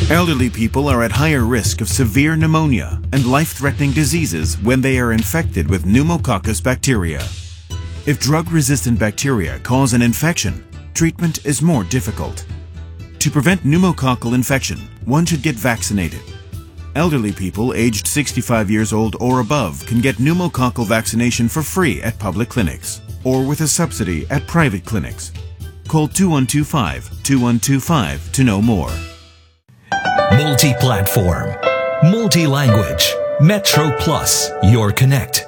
Elderly people are at higher risk of severe pneumonia and life-threatening diseases when they are infected with pneumococcus bacteria. If drug-resistant bacteria cause an infection, treatment is more difficult. To prevent pneumococcal infection, one should get vaccinated. Elderly people aged 65 years old or above can get pneumococcal vaccination for free at public clinics or with a subsidy at private clinics. Call 2125-2125 to know more. Multi-platform, multi-language, Metro Plus, your connect.